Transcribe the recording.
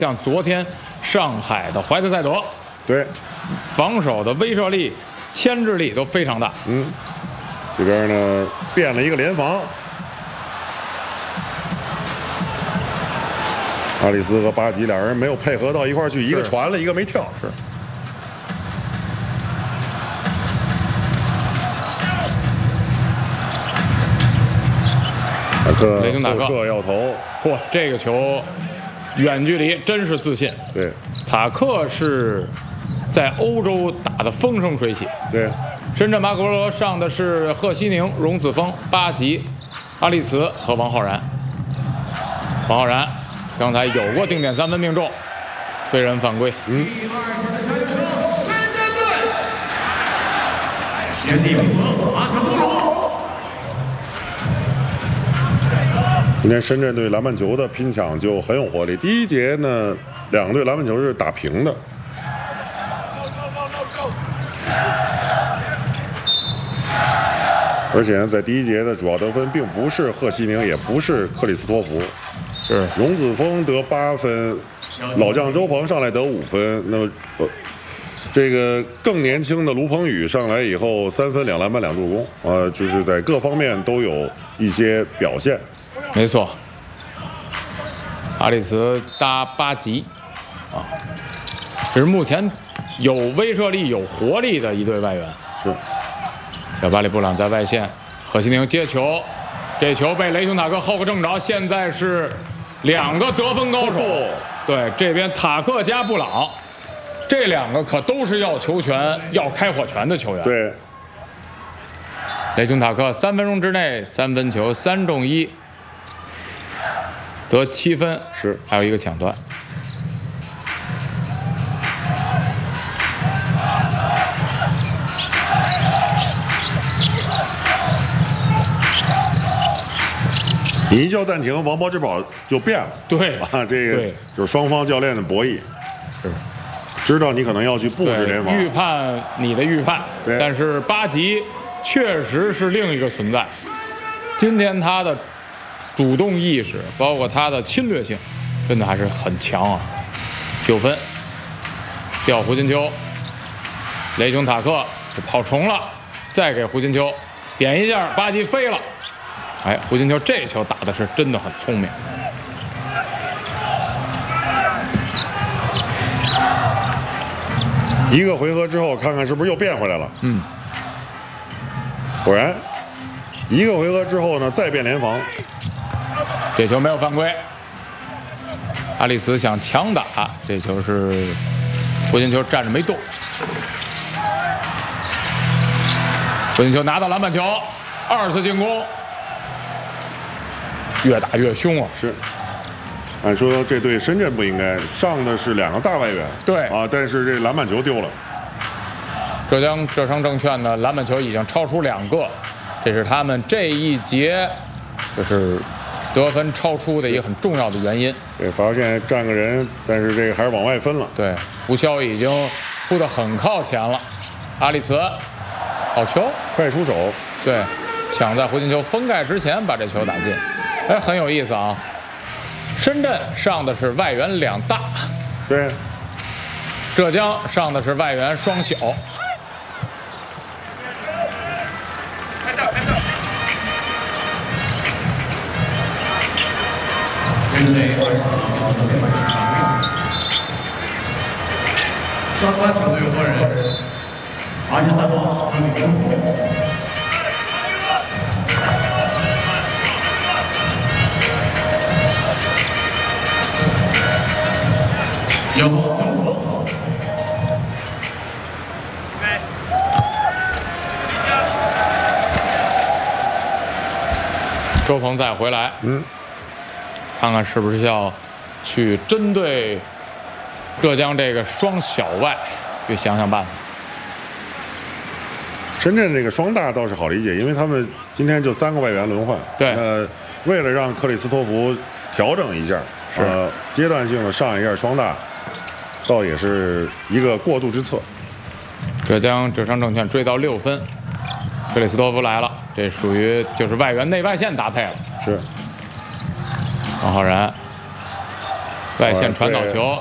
像昨天上海的怀特塞德， 对， 防守的威慑力、牵制力都非常大。 这边呢变了一个联防，阿里斯和巴吉俩人没有配合到一块儿去，一个传了，一个没跳。 是。雷tun塔克要投， 嚯，这个球远距离真是自信。 对， 塔克是在欧洲打得风生水起。 对， 深圳马可波罗上的是贺西宁、荣子峰、巴吉、阿利茨和王浩然。王浩然刚才有过定点3分命中，推人犯规。 今天深圳队篮板球的拼抢就很有活力。第一节呢，两个队篮板球是打平的。而且呢，在第一节的主要得分并不是贺西宁，也不是克里斯托弗， 是荣子峰得8分，老将周鹏上来得5分。那么，这个更年轻的卢鹏宇上来以后3分2篮板2助攻，就是在各方面都有一些表现。 没错，阿里茨搭巴吉，这是目前有威慑力、有活力的一对外援。 是， 小巴里布朗在外线，贺西宁接球，这球被雷雄塔克后个正着，现在是2个得分高手。对，这边塔克加布朗，这2个可都是要球权、要开火权的球员。 对， 雷雄塔克3分钟之内3分球3中1。得7分， 是， 还有一个抢断。 你一叫暂停，王柏之宝就变了。 对这个就是双方教练的博弈， 是知道你可能要去布置联防， 预判你的预判，但是巴吉确实是另一个存在。今天他的主动意识，包括他的侵略性，真的还是很强啊！9分，掉胡金秋，雷雄塔克跑重了，再给胡金秋点一下，巴吉飞了。哎，胡金秋这球打的是真的很聪明。 一个回合之后，看看是不是又变回来了。果然，一个回合之后呢，再变联防。 这球没有犯规，阿里茨想强打，这球是胡金秋站着没动。胡金秋拿到篮板球，2次进攻，越打越凶啊！ 是，按说这对深圳不应该上的是2个大外援， 对但是这篮板球丢了。 浙江浙商证券的篮板球已经超出2个，这是他们这一节就是得分超出的一个很重要的原因。 对，罚线站个人，但是这个还是往外分了。 对，胡潇已经扑得很靠前了。阿里茨，好球， 快出手。 对，抢在胡金秋封盖之前把这球打进。哎，很有意思啊。深圳上的是外援2大， 对， 浙江上的是外援双小。 双方球队获人23号周鹏再回来，看看是不是要去针对浙江这个双小外，去想想办法。 深圳这个双大倒是好理解，因为他们今天就3个外援轮换。 对， 为了让克里斯托弗调整一下，阶段性的上一下双大，倒也是一个过渡之策。 浙江浙商证券追到6分，克里斯托弗来了，这属于就是外援内外线搭配了。 是。 王浩然外线传导球，